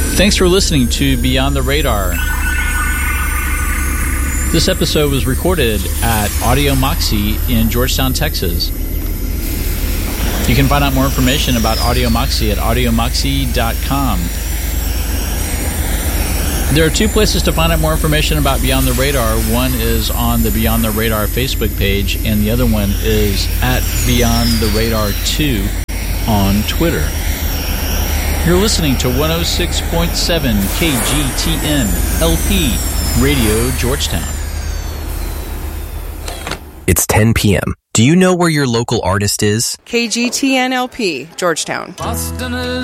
Thanks for listening to Beyond the Radar. This episode was recorded at Audio Moxie in Georgetown, Texas. You can find out more information about Audio Moxie at audiomoxie.com. There are two places to find out more information about Beyond the Radar. One is on the Beyond the Radar Facebook page, and the other one is at Beyond the Radar 2 on Twitter. You're listening to 106.7 KGTN LP Radio Georgetown. It's 10 p.m. Do you know where your local artist is? KGTN LP Georgetown. Boston